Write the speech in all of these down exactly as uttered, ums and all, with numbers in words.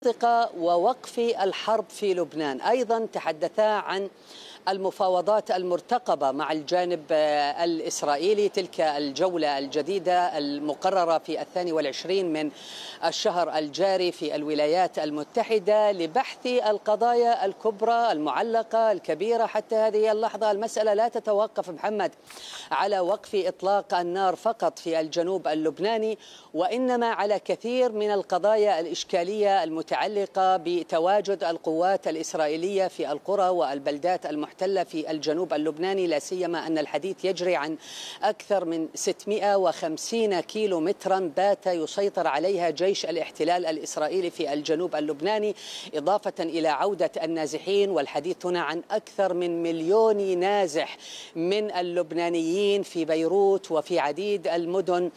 ووقف الحرب في لبنان. أيضا تحدثا عن المفاوضات المرتقبة مع الجانب الإسرائيلي، تلك الجولة الجديدة المقررة في الثاني والعشرين من الشهر الجاري في الولايات المتحدة لبحث القضايا الكبرى المعلقة الكبيرة. حتى هذه اللحظة المسألة لا تتوقف محمد على وقف إطلاق النار فقط في الجنوب اللبناني، وإنما على كثير من القضايا الإشكالية المتعلقة بتواجد القوات الإسرائيلية في القرى والبلدات المحتلة في الجنوب اللبناني، لا سيما أن الحديث يجري عن أكثر من ستمئة وخمسين كيلو مترا بات يسيطر عليها جيش الاحتلال الإسرائيلي في الجنوب اللبناني، إضافة إلى عودة النازحين. والحديث هنا عن أكثر من مليون نازح من اللبنانيين في بيروت وفي عديد المدن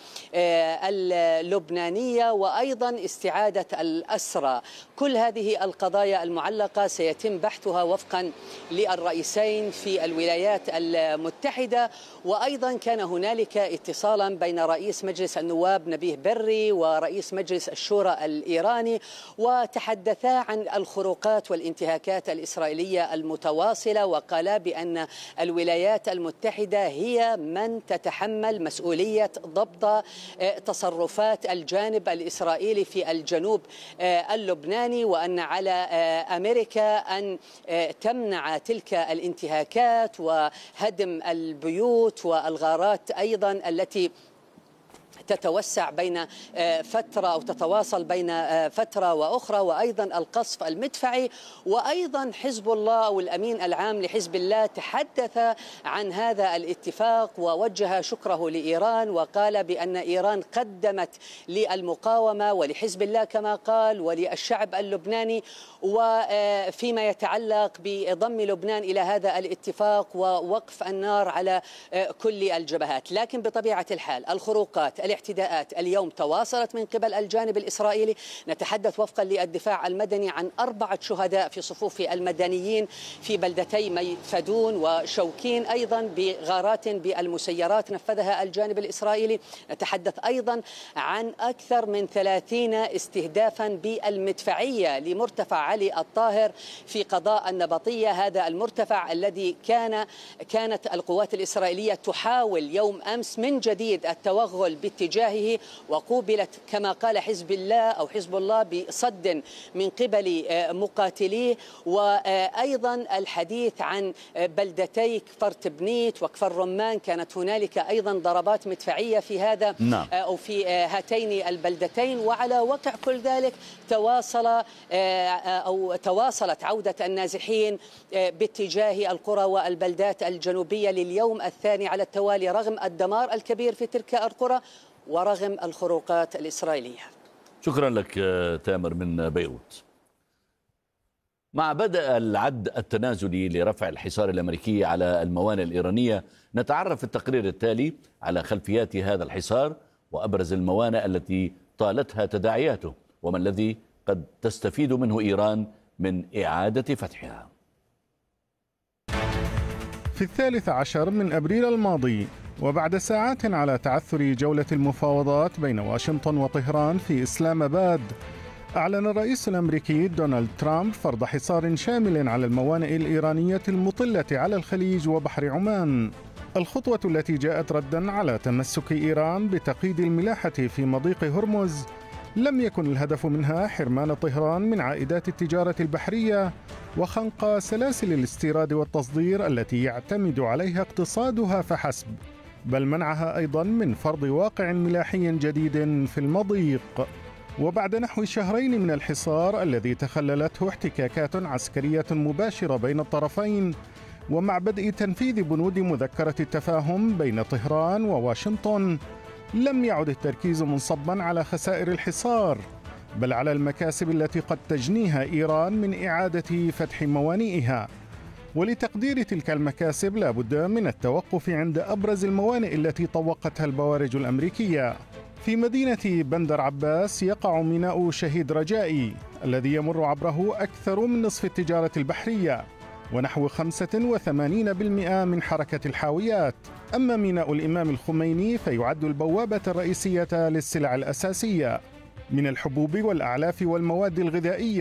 اللبنانية، وأيضا استعادة الأسرى. كل هذه القضايا المعلقة سيتم بحثها وفقا للرئيسين في الولايات المتحدة. وأيضا كان هنالك اتصالا بين رئيس مجلس النواب نبيه بري ورئيس مجلس الشورى الإيراني، وتحدثا عن الخروقات والانتهاكات الإسرائيلية المتواصلة، وقالا بأن الولايات المتحدة هي من تتحمل مسؤولية ضبط تصرفات الجانب الإسرائيلي في الجنوب اللبناني، وأن على أمريكا أن تمنع تلك الانتهاكات وهدم البيوت والغارات أيضا التي تتوسع بين فترة أو تتواصل بين فترة وأخرى، وأيضا القصف المدفعي. وأيضا حزب الله أو الأمين العام لحزب الله تحدث عن هذا الاتفاق ووجه شكره لإيران، وقال بأن إيران قدمت للمقاومة ولحزب الله كما قال وللشعب اللبناني، وفيما يتعلق بضم لبنان إلى هذا الاتفاق ووقف النار على كل الجبهات. لكن بطبيعة الحال الخروقات الاعتداءات اليوم تواصلت من قبل الجانب الإسرائيلي. نتحدث وفقا للدفاع المدني عن أربعة شهداء في صفوف المدنيين في بلدتي ميفدون وشوكين، أيضا بغارات بالمسيرات نفذها الجانب الإسرائيلي. نتحدث أيضا عن أكثر من ثلاثين استهدافا بالمدفعية لمرتفع علي الطاهر في قضاء النبطية، هذا المرتفع الذي كان كانت القوات الإسرائيلية تحاول يوم أمس من جديد التوغل باتجاهه، وقوبلت كما قال حزب الله أو حزب الله بصد من قبل مقاتليه. وأيضا الحديث عن بلدتي كفر تبنيت وكفر رمان، كانت هنالك أيضا ضربات مدفعية في هذا نعم. أو في هاتين البلدتين. وعلى وقع كل ذلك تواصل أو تواصلت عودة النازحين باتجاه القرى والبلدات الجنوبية لليوم الثاني على التوالي، رغم الدمار الكبير في تلك القرى ورغم الخروقات الإسرائيلية. شكرا لك تامر من بيروت. مع بدء العد التنازلي لرفع الحصار الأمريكي على الموانئ الإيرانية، نتعرف في التقرير التالي على خلفيات هذا الحصار وأبرز الموانئ التي طالتها تداعياته، وما الذي قد تستفيد منه إيران من إعادة فتحها. في الثالث عشر من أبريل الماضي، وبعد ساعات على تعثر جولة المفاوضات بين واشنطن وطهران في إسلام آباد، أعلن الرئيس الأمريكي دونالد ترامب فرض حصار شامل على الموانئ الإيرانية المطلة على الخليج وبحر عمان. الخطوة التي جاءت رداً على تمسك إيران بتقييد الملاحة في مضيق هرمز لم يكن الهدف منها حرمان طهران من عائدات التجارة البحرية وخنق سلاسل الاستيراد والتصدير التي يعتمد عليها اقتصادها فحسب، بل منعها أيضاً من فرض واقع ملاحي جديد في المضيق. وبعد نحو شهرين من الحصار الذي تخللته احتكاكات عسكرية مباشرة بين الطرفين، ومع بدء تنفيذ بنود مذكرة التفاهم بين طهران وواشنطن، لم يعد التركيز منصبا على خسائر الحصار، بل على المكاسب التي قد تجنيها إيران من إعادة فتح موانئها. ولتقدير تلك المكاسب لا بد من التوقف عند أبرز الموانئ التي طوقتها البوارج الأمريكية. في مدينة بندر عباس يقع ميناء شهيد رجائي الذي يمر عبره أكثر من نصف التجارة البحرية ونحو خمسة وثمانين بالمئة من حركة الحاويات. أما ميناء الإمام الخميني فيعد البوابة الرئيسية للسلع الأساسية من الحبوب والأعلاف والمواد الغذائية